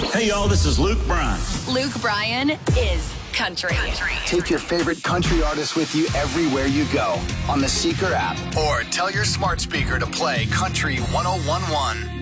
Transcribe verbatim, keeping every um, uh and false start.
Hey, y'all, this is Luke Bryan. Luke Bryan is country. country. Take your favorite country artists with you everywhere you go on the Seeker app or tell your smart speaker to play Country one oh one one.